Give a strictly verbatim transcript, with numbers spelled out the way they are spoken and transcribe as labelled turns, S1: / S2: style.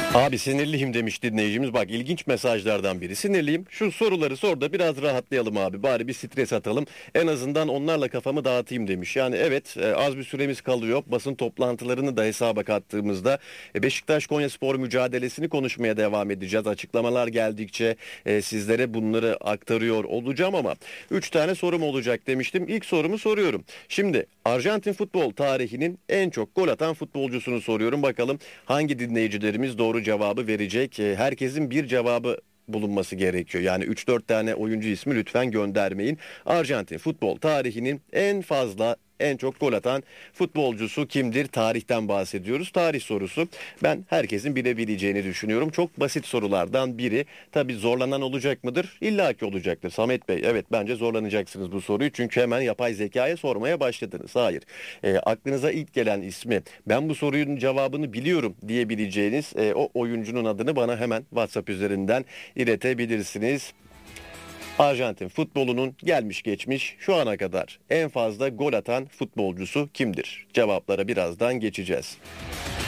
S1: Abi sinirliyim demiş dinleyicimiz. Bak ilginç mesajlardan biri. Sinirliyim. Şu soruları sor da biraz rahatlayalım abi. Bari bir stres atalım. En azından onlarla kafamı dağıtayım demiş. Yani evet e, az bir süremiz kalıyor. Basın toplantılarını da hesaba kattığımızda e, Beşiktaş Konyaspor mücadelesini konuşmaya devam edeceğiz. Açıklamalar geldikçe e, sizlere bunları aktarıyor olacağım ama üç tane sorum olacak demiştim. İlk sorumu soruyorum. Şimdi Arjantin futbol tarihinin en çok gol atan futbolcusunu soruyorum. Bakalım hangi dinleyicilerimiz doğru cevabı verecek. E, Herkesin bir cevabı bulunması gerekiyor. Yani üç dört tane oyuncu ismi lütfen göndermeyin. Arjantin futbol tarihinin en fazla en çok gol atan futbolcusu kimdir? Tarihten bahsediyoruz. Tarih sorusu. Ben herkesin bilebileceğini düşünüyorum. Çok basit sorulardan biri. Tabii zorlanan olacak mıdır? İlla ki olacaktır. Samet Bey, evet bence zorlanacaksınız bu soruyu. Çünkü hemen yapay zekaya sormaya başladınız. Hayır. E, aklınıza ilk gelen ismi, ben bu sorunun cevabını biliyorum diyebileceğiniz e, o oyuncunun adını bana hemen WhatsApp üzerinden iletebilirsiniz. Arjantin futbolunun gelmiş geçmiş şu ana kadar en fazla gol atan futbolcusu kimdir? Cevaplara birazdan geçeceğiz.